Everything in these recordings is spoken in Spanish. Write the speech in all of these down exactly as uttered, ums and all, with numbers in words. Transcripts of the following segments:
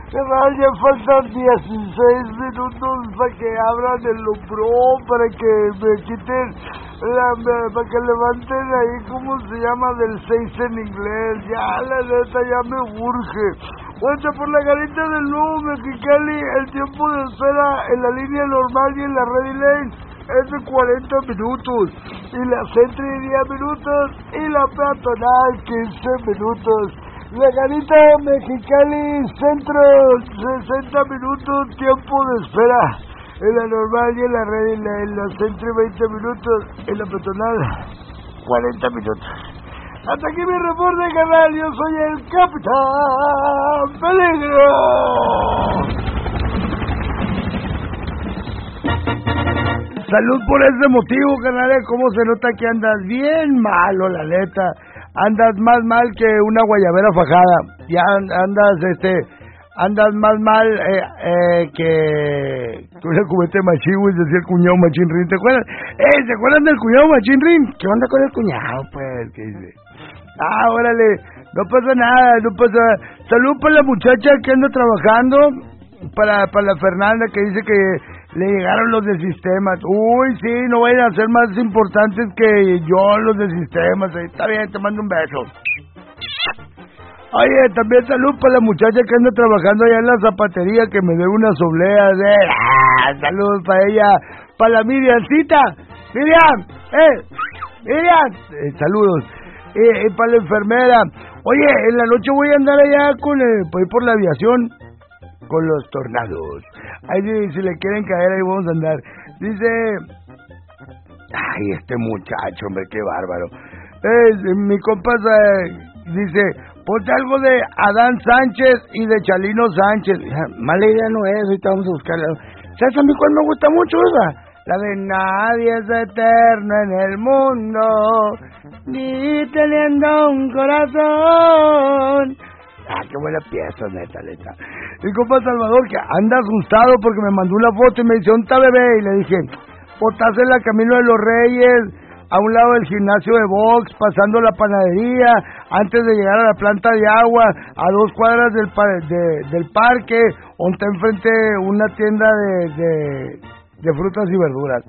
Carnal, ya faltan dieciséis minutos para que abran el lumbrón, para que me quiten, la, para que levanten ahí, ¿cómo se llama? Del seis en inglés. Ya, la neta, ya me urge. Oye, por la garita del nuevo Mexicali, el tiempo de espera en la línea normal y en la Ready Lane es de cuarenta minutos, y la Sentry diez minutos, y la peatonal quince minutos. La garita Mexicali Centro, sesenta minutos, tiempo de espera. En la normal y en la Ready Lane, en la Sentry veinte minutos, en la peatonal cuarenta minutos. Hasta aquí mi reporte, canal. Yo soy el Capitán Peligro. Salud por ese motivo, canales. Cómo se nota que andas bien malo, la neta. Andas más mal que una guayabera fajada. Ya andas, este, andas más mal eh, eh, que, que una cubeta de machihuis, decía el cuñado Machinrin. ¿Te acuerdas? Eh, ¿se acuerdan del cuñado Machinrin? ¿Qué onda con el cuñado, pues? ¿Qué dice? Ah, órale, no pasa nada, no pasa nada. Salud para la muchacha que anda trabajando, para, para la Fernanda que dice que le llegaron los de sistemas. Uy, sí, no vayan a ser más importantes que yo los de sistemas. Está bien, te mando un beso. Oye, también salud para la muchacha que anda trabajando allá en la zapatería, que me debe unas obleas. Eh. Ah, salud para ella, para la Miriamcita. Miriam, eh, Miriam, eh, saludos. Eh, eh, para la enfermera. Oye, en la noche voy a andar allá con el, por, por la aviación con los tornados. Ahí si, si le quieren caer, ahí vamos a andar. Dice, ay, este muchacho, hombre, qué bárbaro. Eh, mi compa eh, dice, ponte algo de Adán Sánchez y de Chalino Sánchez. Mala idea no es, ahorita vamos a buscarla. ¿Sabes a mí cuál me gusta mucho, esa? La de nadie es eterno en el mundo, ni teniendo un corazón. Ah, qué buena pieza, neta, neta. Mi compa Salvador, que anda asustado porque me mandó una foto y me dice, ¿dónde está bebé? Y le dije, botas en la Camino de los Reyes, a un lado del gimnasio de box, pasando la panadería, antes de llegar a la planta de agua, a dos cuadras del, pa de, del parque, donde está enfrente una tienda de... de de frutas y verduras.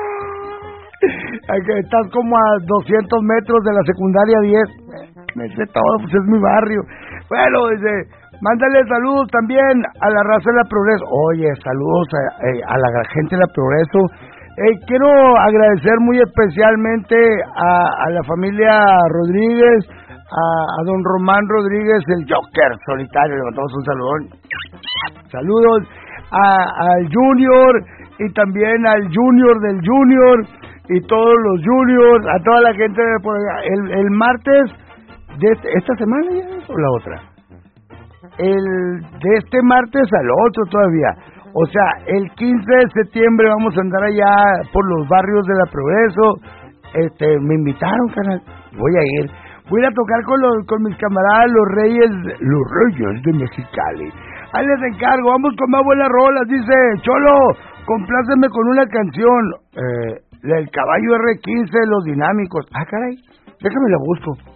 Estás como a doscientos metros de la secundaria diez. Me sé todo, pues es mi barrio. Bueno, dice, mándale saludos también a la raza de la Progreso. Oye, saludos a, a la gente de la Progreso. Eh, quiero agradecer muy especialmente a, a la familia Rodríguez, a, a don Román Rodríguez, el Joker solitario. Le mandamos un saludón. Saludos a, al Junior, y también al Junior del Junior, y todos los Juniors, a toda la gente de por allá. El, el martes de este, esta semana ya es, o la otra, el de este martes al otro todavía, o sea, el quince de septiembre vamos a andar allá por los barrios de la Progreso. Este, me invitaron, canal, voy a ir, voy a ir a tocar con los, con mis camaradas, los Reyes, los Reyes de Mexicali. Ahí les encargo, vamos con más buenas rolas. Dice, Cholo, compláceme con una canción, eh, el caballo R quince de los Dinámicos. Ah, caray, déjame la busco.